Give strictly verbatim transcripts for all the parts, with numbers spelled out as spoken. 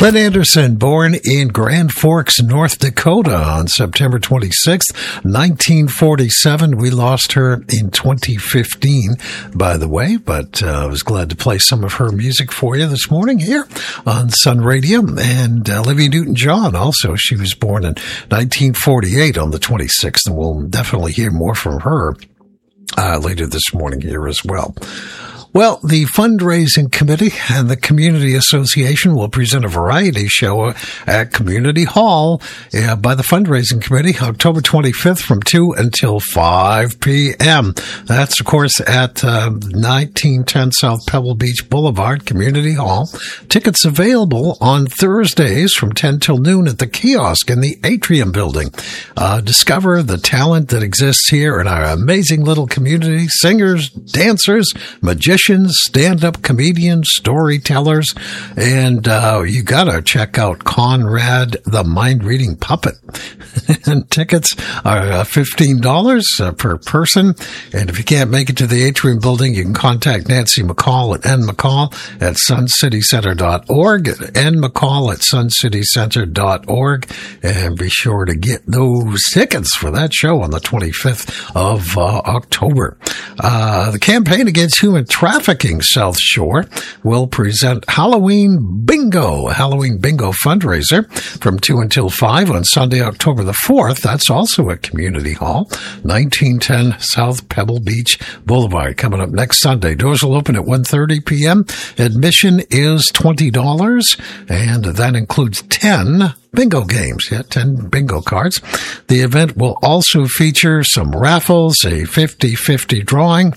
Lynn Anderson, born in Grand Forks, North Dakota on September twenty-sixth, nineteen forty-seven. We lost her in twenty fifteen, by the way, but uh, I was glad to play some of her music for you this morning here on Sun Radio. And uh, Olivia Newton-John also, she was born in nineteen forty-eight on the twenty-sixth, and we'll definitely hear more from her uh, later this morning here as well. Well, the Fundraising Committee and the Community Association will present a variety show at Community Hall uh, by the Fundraising Committee October twenty-fifth from two until five p.m. That's, of course, at uh, nineteen ten South Pebble Beach Boulevard, Community Hall. Tickets available on Thursdays from ten till noon at the kiosk in the Atrium Building. Uh, discover the talent that exists here in our amazing little community. Singers, dancers, magicians, stand-up comedians, storytellers, and uh, you gotta check out Conrad the Mind-Reading Puppet. And tickets are uh, fifteen dollars uh, per person, and if you can't make it to the Atrium Building, you can contact Nancy McCall at nmccall at suncitycenter dot org, nmccall at suncitycenter dot org, and be sure to get those tickets for that show on the twenty-fifth of uh, October. Uh, the Campaign Against Human Trafficking South Shore will present Halloween Bingo, a Halloween Bingo fundraiser from two until five on Sunday, October the fourth. That's also at Community Hall, nineteen ten South Pebble Beach Boulevard. Coming up next Sunday. Doors will open at one thirty p.m. Admission is twenty dollars, and that includes ten bingo games, yeah, ten bingo cards. The event will also feature some raffles, a fifty-fifty drawing,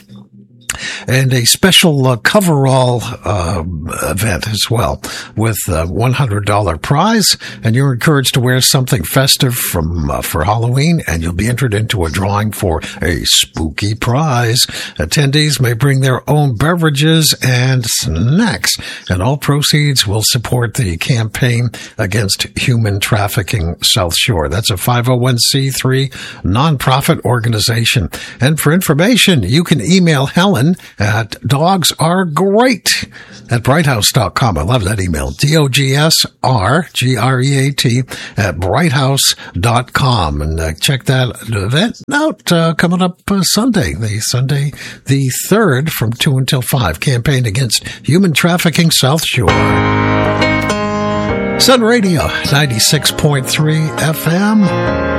and a special uh, coverall uh, event as well with a one hundred dollars prize. And you're encouraged to wear something festive from uh, for Halloween, and you'll be entered into a drawing for a spooky prize. Attendees may bring their own beverages and snacks, and all proceeds will support the Campaign Against Human Trafficking South Shore. That's a five oh one c three nonprofit organization. And for information, you can email Helen at dogs are great at bright house dot com. I love that email. D O G S R G R E A T at bright house dot com. And uh, check that event out uh, coming up uh, Sunday, the Sunday the third from two until five. Campaign Against Human Trafficking South Shore. Sun Radio ninety-six point three F M.